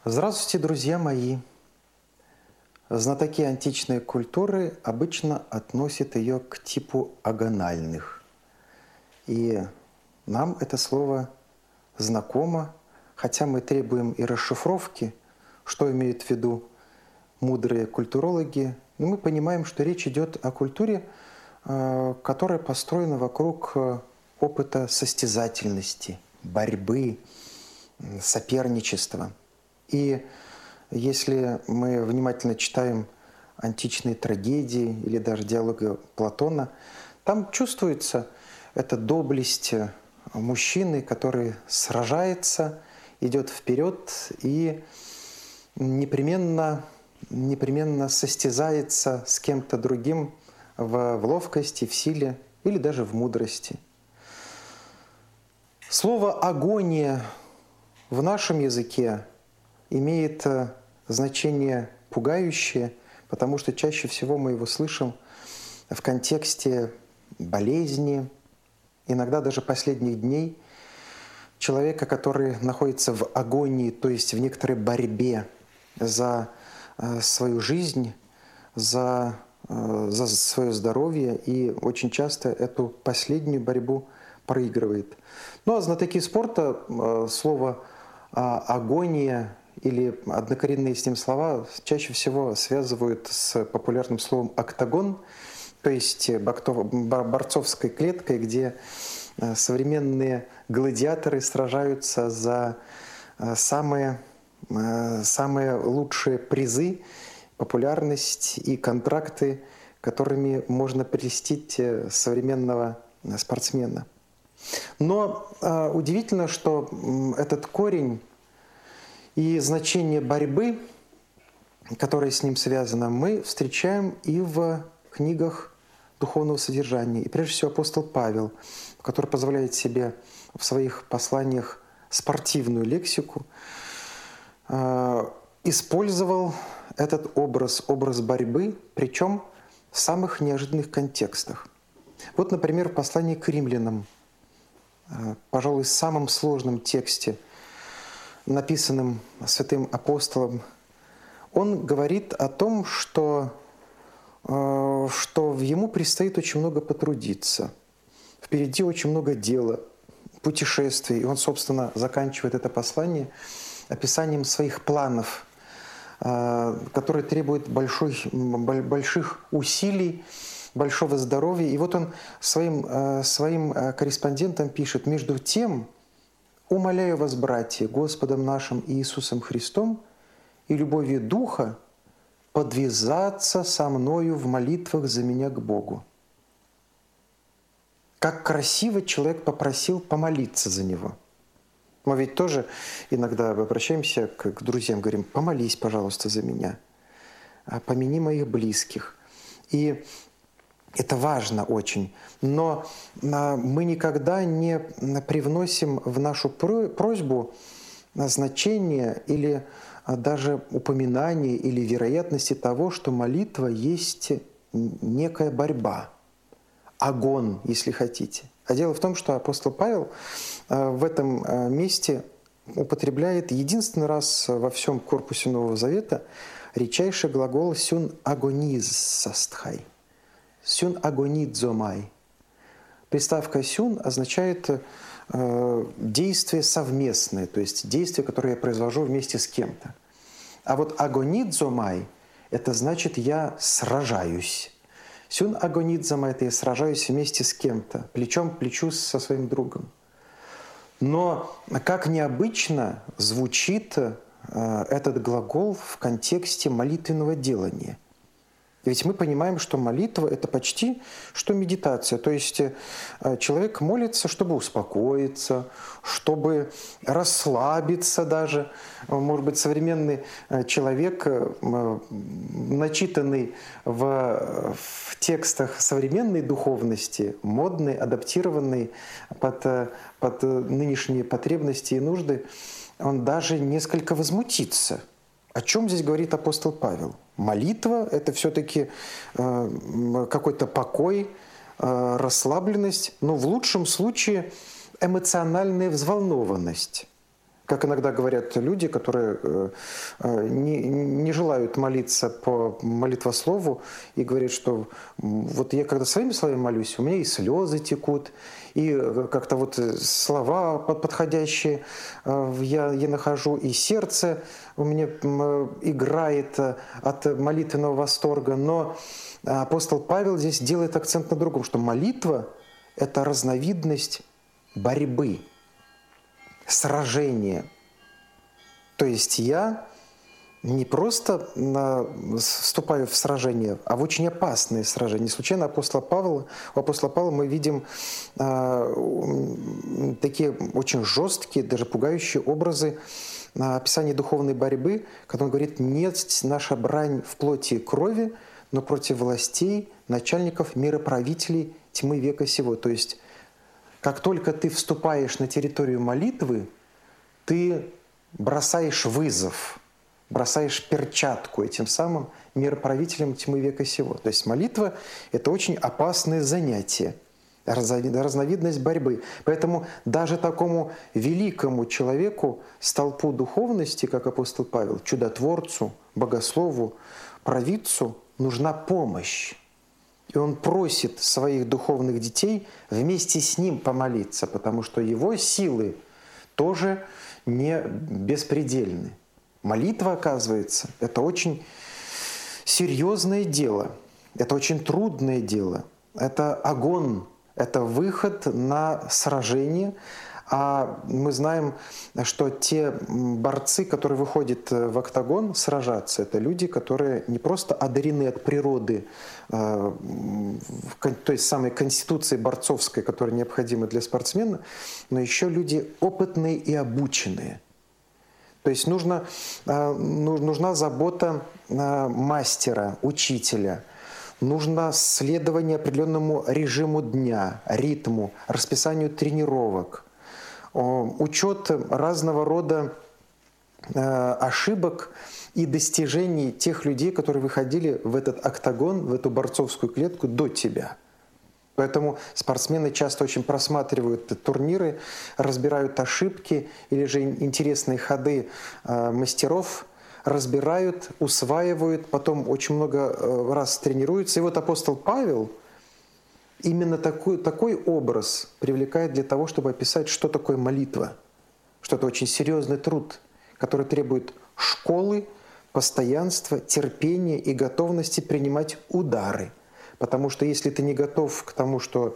Здравствуйте, друзья мои! Знатоки античной культуры обычно относят ее к типу агональных. И нам это слово знакомо, хотя мы требуем и расшифровки, что имеют в виду мудрые культурологи, но мы понимаем, что речь идет о культуре, которая построена вокруг опыта состязательности, борьбы, соперничества. И если мы внимательно читаем античные трагедии или даже диалоги Платона, там чувствуется эта доблесть мужчины, который сражается, идет вперед и непременно состязается с кем-то другим в ловкости, в силе или даже в мудрости. Слово «агония» в нашем языке имеет значение пугающее, потому что чаще всего мы его слышим в контексте болезни, иногда даже последних дней, человека, который находится в агонии, то есть в некоторой борьбе за свою жизнь, за свое здоровье, и очень часто эту последнюю борьбу проигрывает. Ну а знатоки спорта слово «агония» или однокоренные с ним слова чаще всего связывают с популярным словом «октагон», то есть борцовской клеткой, где современные гладиаторы сражаются за самые лучшие призы, популярность и контракты, которыми можно прельстить современного спортсмена. Но удивительно, что этот корень и значение борьбы, которое с ним связано, мы встречаем и в книгах духовного содержания. И прежде всего апостол Павел, который позволяет себе в своих посланиях спортивную лексику, использовал этот образ борьбы, причем в самых неожиданных контекстах. Вот, например, в послании к римлянам, пожалуй, в самом сложном тексте, написанным святым апостолом, он говорит о том, что ему предстоит очень много потрудиться. Впереди очень много дела, путешествий. И он, собственно, заканчивает это послание описанием своих планов, которые требуют больших усилий, большого здоровья. И вот он своим корреспондентам пишет: «Между тем, умоляю вас, братья, Господом нашим Иисусом Христом и любовью Духа подвязаться со мною в молитвах за меня к Богу». Как красиво человек попросил помолиться за него. Мы ведь тоже иногда обращаемся к друзьям, говорим: помолись, пожалуйста, за меня, помяни моих близких. И это важно очень. Но мы никогда не привносим в нашу просьбу значение или даже упоминание или вероятности того, что молитва есть некая борьба, агон, если хотите. А дело в том, что апостол Павел в этом месте употребляет единственный раз во всем корпусе Нового Завета редчайший глагол «сюн агонизастхай», «сюн агонидзомай». Приставка «сюн» означает действие совместное, то есть действие, которое я произвожу вместе с кем-то. А вот агонидзомай – это значит «я сражаюсь». Сюн агонидзомай – это я сражаюсь вместе с кем-то, плечом к плечу со своим другом. Но как необычно звучит этот глагол в контексте молитвенного делания. Ведь мы понимаем, что молитва – это почти что медитация. То есть человек молится, чтобы успокоиться, чтобы расслабиться даже. Может быть, современный человек, начитанный в текстах современной духовности, модный, адаптированный под нынешние потребности и нужды, он даже несколько возмутится. О чем здесь говорит апостол Павел? Молитва – это все-таки какой-то покой, расслабленность, но в лучшем случае эмоциональная взволнованность. Как иногда говорят люди, которые не желают молиться по молитвослову и говорят, что вот я когда своими словами молюсь, у меня и слезы текут, и как-то вот слова подходящие я нахожу, и сердце у меня играет от молитвенного восторга. Но апостол Павел здесь делает акцент на другом, что молитва – это разновидность борьбы, сражение. То есть я не просто вступаю в сражение, а в очень опасные сражения. Не случайно у апостола Павла мы видим такие очень жесткие, даже пугающие образы описания духовной борьбы, когда он говорит: «Нет наша брань в плоти и крови, но против властей, начальников, мироправителей тьмы века сего». То есть как только ты вступаешь на территорию молитвы, ты бросаешь вызов, бросаешь перчатку этим самым мироправителям тьмы века сего. То есть молитва – это очень опасное занятие, разновидность борьбы. Поэтому даже такому великому человеку, столпу духовности, как апостол Павел, чудотворцу, богослову, провидцу, нужна помощь. И он просит своих духовных детей вместе с ним помолиться, потому что его силы тоже не беспредельны. Молитва, оказывается, это очень серьезное дело, это очень трудное дело, это огонь, это выход на сражение. А мы знаем, что те борцы, которые выходят в октагон сражаться, это люди, которые не просто одарены от природы, то есть самой конституции борцовской, которая необходима для спортсмена, но еще люди опытные и обученные. То есть нужна забота мастера, учителя, нужно следование определенному режиму дня, ритму, расписанию тренировок, учет разного рода ошибок и достижений тех людей, которые выходили в этот октагон, в эту борцовскую клетку до тебя. Поэтому спортсмены часто очень просматривают турниры, разбирают ошибки или же интересные ходы мастеров, разбирают, усваивают, потом очень много раз тренируются. И вот апостол Павел именно такой образ привлекает для того, чтобы описать, что такое молитва, что это очень серьезный труд, который требует школы, постоянства, терпения и готовности принимать удары. Потому что если ты не готов к тому, что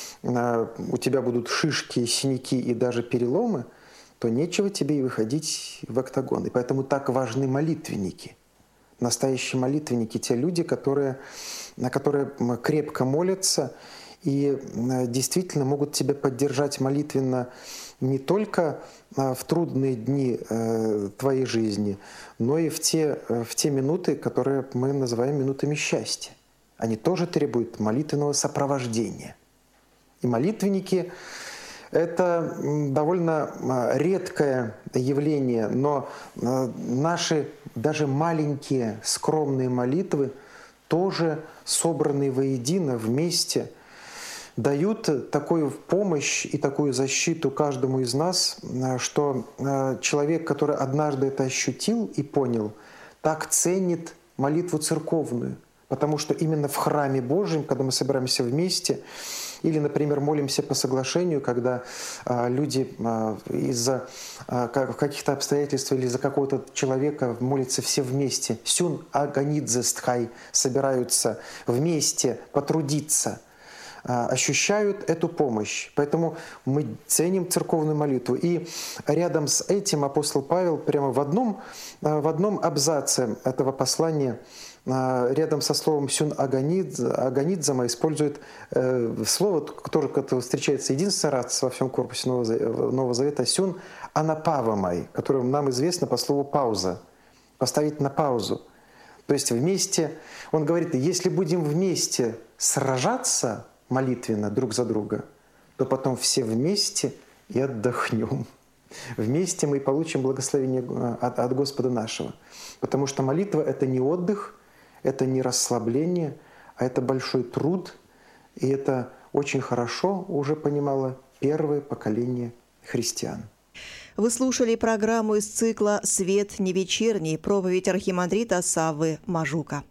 у тебя будут шишки, синяки и даже переломы, то нечего тебе и выходить в октагон. И поэтому так важны молитвенники. Настоящие молитвенники – те люди, которые крепко молятся и действительно могут тебя поддержать молитвенно не только в трудные дни твоей жизни, но и в те минуты, которые мы называем минутами счастья. Они тоже требуют молитвенного сопровождения. И молитвенники – это довольно редкое явление, но наши даже маленькие скромные молитвы, тоже собранные воедино, вместе, дают такую помощь и такую защиту каждому из нас, что человек, который однажды это ощутил и понял, так ценит молитву церковную. Потому что именно в храме Божьем, когда мы собираемся вместе, или, например, молимся по соглашению, когда люди из-за каких-то обстоятельств или из-за какого-то человека молятся все вместе, сюн аганидзе стхай, собираются вместе потрудиться, ощущают эту помощь. Поэтому мы ценим церковную молитву. И рядом с этим апостол Павел прямо в одном абзаце этого послания рядом со словом «сюн аганидзама» использует слово, которое встречается единственный раз во всем корпусе Нового Завета, «сюн анапавамай», которое нам известно по слову «пауза», поставить на паузу. То есть вместе, он говорит, если будем вместе сражаться молитвенно друг за друга, то потом все вместе и отдохнем. Вместе мы получим благословение от Господа нашего. Потому что молитва – это не отдых, это не расслабление, а это большой труд, и это очень хорошо уже понимало первое поколение христиан. Вы слушали программу из цикла «Свет не вечерний», проповедь архимандрита Саввы Мажука.